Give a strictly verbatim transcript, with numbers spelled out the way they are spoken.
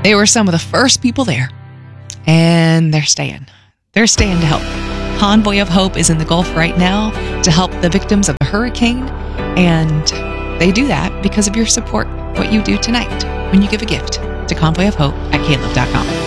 They were some of the first people there, and they're staying. They're staying to help. Convoy of Hope is in the Gulf right now to help the victims of a hurricane, and they do that because of your support, what you do tonight when you give a gift to Convoy of Hope at caleb dot com.